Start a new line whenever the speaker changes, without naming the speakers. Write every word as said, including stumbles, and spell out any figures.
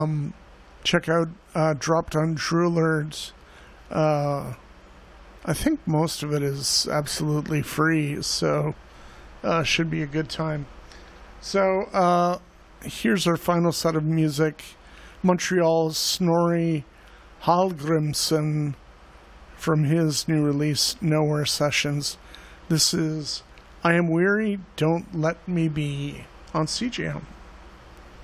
Check out uh, Dropped on Droolers. Uh, I think most of it is absolutely free, so uh, should be a good time. So uh, here's our final set of music. Montreal's Snorri Hallgrimsson from his new release, Nowhere Sessions. This is I Am Weary, Don't Let Me Be on C J M.